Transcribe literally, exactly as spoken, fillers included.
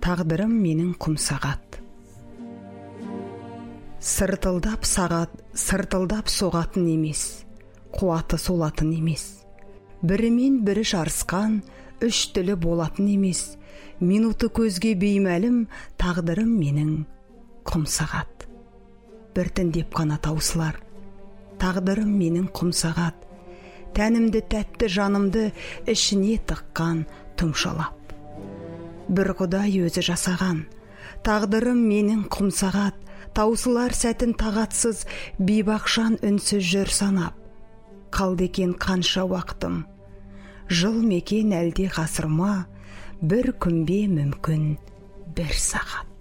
тағдырым менің құм сағат. Сыртылдап сағат, сыртылдап соғатын емес, қуаты солатын емес. Бірімен бірі жарысқан, үш тілі болатын емес. Минуты көзге беймәлім, тағдырым менің құм сағат. Біртіндеп қана таусылар, тағдырым менің құм сағат. Тәнімді, тәтті жанымды ішіне тыққан тұмшалап. Бір Құдай өзі жасаған, тағдырым менің құм сағат. Таусылар сәтін тағатсыз, бейбақшан үнсіз жүр санап. Қалды екен қанша уақытым, жыл мекен әлде ғасырма, бір күнбе мүмкін бір сағат.